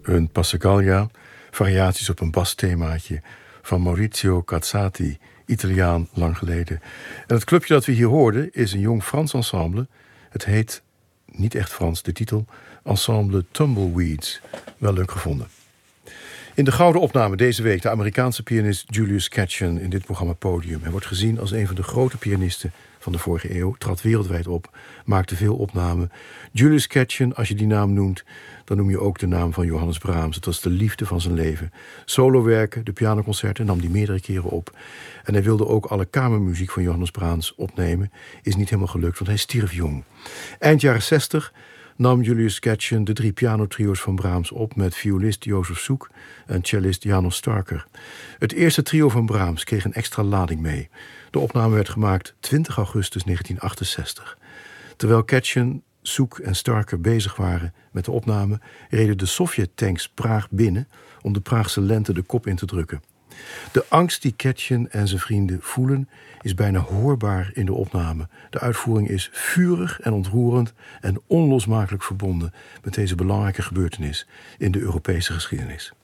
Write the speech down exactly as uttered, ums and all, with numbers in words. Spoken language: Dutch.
een Passacaglia, variaties op een basthemaatje van Maurizio Cazzati, Italiaan lang geleden. En het clubje dat we hier hoorden is een jong Frans ensemble. Het heet, niet echt Frans, de titel, Ensemble Tumbleweeds. Wel leuk gevonden. In de gouden opname deze week de Amerikaanse pianist Julius Katchen in dit programma Podium. Hij wordt gezien als een van de grote pianisten van de vorige eeuw, trad wereldwijd op, maakte veel opnamen. Julius Katchen, als je die naam noemt, dan noem je ook de naam van Johannes Brahms. Het was de liefde van zijn leven. Solowerken, de pianoconcerten nam hij meerdere keren op. En hij wilde ook alle kamermuziek van Johannes Brahms opnemen. Is niet helemaal gelukt, want hij stierf jong. Eind jaren zestig nam Julius Katchen de drie pianotrio's van Brahms op met violist Jozef Suk en cellist Janos Starker. Het eerste trio van Brahms kreeg een extra lading mee. De opname werd gemaakt twintig augustus negentien achtenzestig. Terwijl Katchen, Suk en Starker bezig waren met de opname, reden de Sovjet-tanks Praag binnen om de Praagse lente de kop in te drukken. De angst die Katchen en zijn vrienden voelen is bijna hoorbaar in de opname. De uitvoering is vurig en ontroerend en onlosmakelijk verbonden met deze belangrijke gebeurtenis in de Europese geschiedenis.